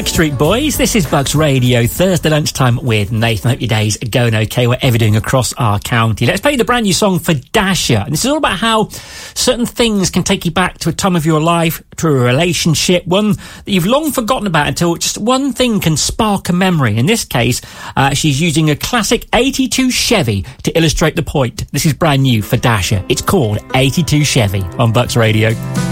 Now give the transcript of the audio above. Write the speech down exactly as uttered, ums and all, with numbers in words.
Backstreet Boys. This is Bucks Radio, Thursday lunchtime with Nathan. Hope your day's going okay, whatever you're doing across our county. Let's play the brand new song for Dasha. And this is all about how certain things can take you back to a time of your life, to a relationship, one that you've long forgotten about until just one thing can spark a memory. In this case, uh, she's using a classic eighty-two Chevy to illustrate the point. This is brand new for Dasha. It's called eighty-two Chevy on Bucks Radio.